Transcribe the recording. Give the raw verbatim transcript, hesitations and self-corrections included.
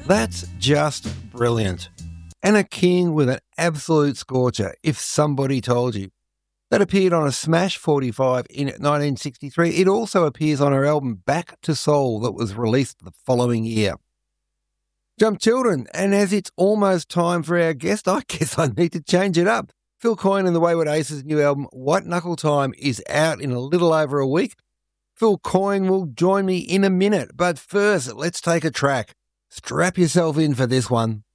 That's just brilliant. And a king with an absolute scorcher, if somebody told you. That appeared on a smash forty-five in nineteen sixty-three. It also appears on her album Back to Soul that was released the following year. Jump children, and as it's almost time for our guest, I guess I need to change it up. Phil Coyne and the Wayward Aces' new album White Knuckle Time is out in a little over a week. Phil Coyne will join me in a minute, but first let's take a track. Strap yourself in for this one.